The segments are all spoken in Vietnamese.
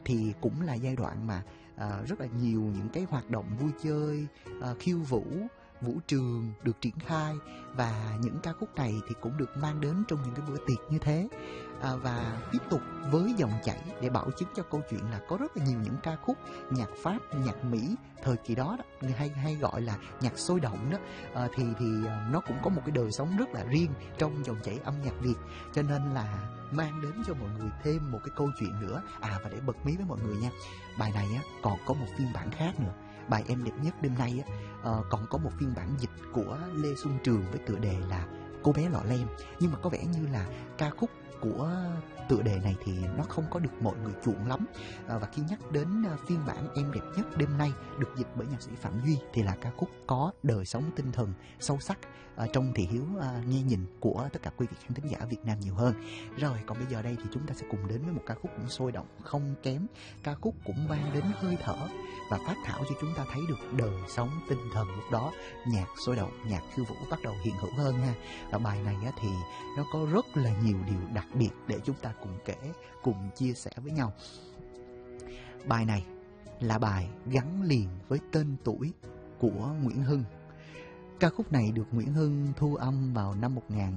thì cũng là giai đoạn mà rất là nhiều những cái hoạt động vui chơi, khiêu vũ, vũ trường được triển khai, và những ca khúc này thì cũng được mang đến trong những cái bữa tiệc như thế. Và tiếp tục với dòng chảy để bảo chứng cho câu chuyện là có rất là nhiều những ca khúc nhạc Pháp, nhạc Mỹ thời kỳ đó, hay gọi là nhạc sôi động đó, thì nó cũng có một cái đời sống rất là riêng trong dòng chảy âm nhạc Việt, cho nên là mang đến cho mọi người thêm một cái câu chuyện nữa. Và để bật mí với mọi người nha, bài này á còn có một phiên bản khác nữa. Bài Em Đẹp Nhất Đêm Nay á còn có một phiên bản dịch của Lê Xuân Trường với tựa đề là Cô Bé Lọ Lem, nhưng mà có vẻ như là ca khúc của tựa đề này thì nó không có được mọi người chuộng lắm. Và khi nhắc đến phiên bản Em Đẹp Nhất Đêm Nay được dịch bởi nhạc sĩ Phạm Duy thì là ca khúc có đời sống tinh thần sâu sắc trong thị hiếu nghe nhìn của tất cả quý vị khán thính giả Việt Nam nhiều hơn. Rồi còn bây giờ đây thì chúng ta sẽ cùng đến với một ca khúc cũng sôi động không kém, ca khúc cũng mang đến hơi thở và phát thảo cho chúng ta thấy được đời sống tinh thần lúc đó. Nhạc sôi động, nhạc khiêu vũ bắt đầu hiện hữu hơn ha. Và bài này á, thì nó có rất là nhiều điều đặc biệt để chúng ta cùng kể, cùng chia sẻ với nhau. Bài này là bài gắn liền với tên tuổi của Nguyễn Hưng. Ca khúc này được Nguyễn Hưng thu âm vào năm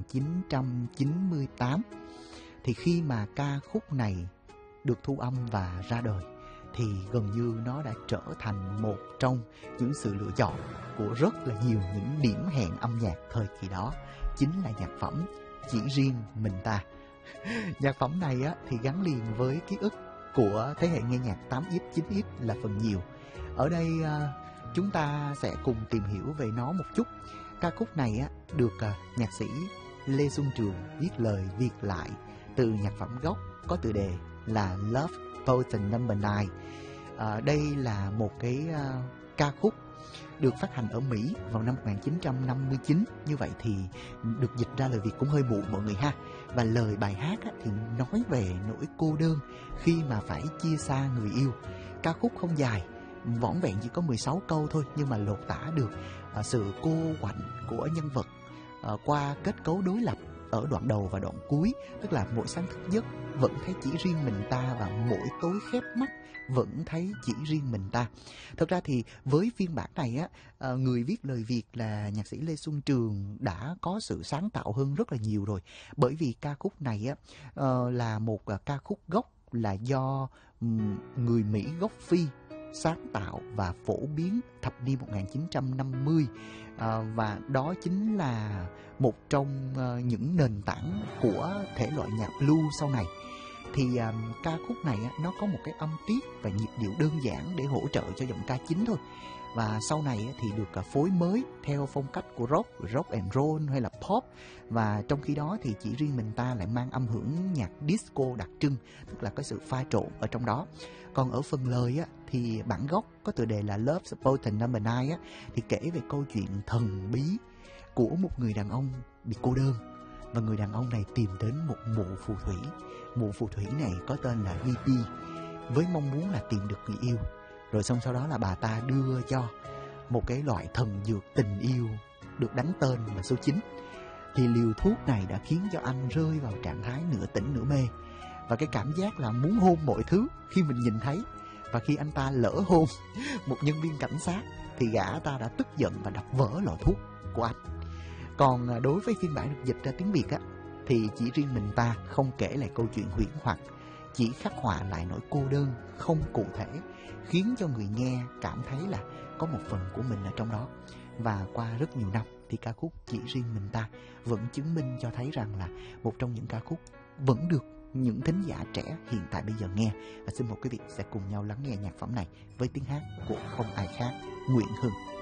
1998. Thì khi mà ca khúc này được thu âm và ra đời thì gần như nó đã trở thành một trong những sự lựa chọn của rất là nhiều những điểm hẹn âm nhạc thời kỳ đó, chính là nhạc phẩm Chỉ Riêng Mình Ta. Nhạc phẩm này á, thì gắn liền với ký ức của thế hệ nghe nhạc 8X, 9X là phần nhiều. Ở đây chúng ta sẽ cùng tìm hiểu về nó một chút. Ca khúc này á, được nhạc sĩ Lê Xuân Trường viết lời viết lại từ nhạc phẩm gốc có tựa đề là Love Potion No. 9. Đây là một cái ca khúc được phát hành ở Mỹ vào năm 1959. Như vậy thì được dịch ra lời Việt cũng hơi muộn mọi người ha. Và lời bài hát á, thì nói về nỗi cô đơn khi mà phải chia xa người yêu. Ca khúc không dài, vỏn vẹn chỉ có 16 câu thôi, nhưng mà lột tả được sự cô quạnh của nhân vật qua kết cấu đối lập ở đoạn đầu và đoạn cuối. Tức là mỗi sáng thức giấc vẫn thấy chỉ riêng mình ta, và mỗi tối khép mắt vẫn thấy chỉ riêng mình ta. Thật ra thì với phiên bản này á, người viết lời Việt là nhạc sĩ Lê Xuân Trường đã có sự sáng tạo hơn rất là nhiều rồi. Bởi vì ca khúc này á là một ca khúc gốc là do người Mỹ gốc Phi sáng tạo và phổ biến thập niên 1950, và đó chính là một trong những nền tảng của thể loại nhạc blues sau này. Thì ca khúc này nó có một cái âm tiết và nhịp điệu đơn giản để hỗ trợ cho giọng ca chính thôi. Và sau này thì được phối mới theo phong cách của rock and roll hay là pop. Và trong khi đó thì chỉ riêng mình ta lại mang âm hưởng nhạc disco đặc trưng, tức là có sự pha trộn ở trong đó. Còn ở phần lời thì bản gốc có tựa đề là Love Potion No. 9 thì kể về câu chuyện thần bí của một người đàn ông bị cô đơn. Và người đàn ông này tìm đến một mụ phù thủy. Mụ phù thủy này có tên là VP, với mong muốn là tìm được người yêu. Rồi xong sau đó là bà ta đưa cho một cái loại thần dược tình yêu được đánh tên là số 9. Thì liều thuốc này đã khiến cho anh rơi vào trạng thái nửa tỉnh nửa mê, và cái cảm giác là muốn hôn mọi thứ khi mình nhìn thấy. Và khi anh ta lỡ hôn một nhân viên cảnh sát thì gã ta đã tức giận và đập vỡ lọ thuốc của anh. Còn đối với phiên bản được dịch ra tiếng Việt thì chỉ riêng mình ta không kể lại câu chuyện huyễn hoặc, chỉ khắc họa lại nỗi cô đơn không cụ thể, khiến cho người nghe cảm thấy là có một phần của mình ở trong đó. Và qua rất nhiều năm thì ca khúc Chỉ Riêng Mình Ta vẫn chứng minh cho thấy rằng là một trong những ca khúc vẫn được những thính giả trẻ hiện tại bây giờ nghe. Và xin mời quý vị sẽ cùng nhau lắng nghe nhạc phẩm này với tiếng hát của không ai khác, Nguyễn Hưng.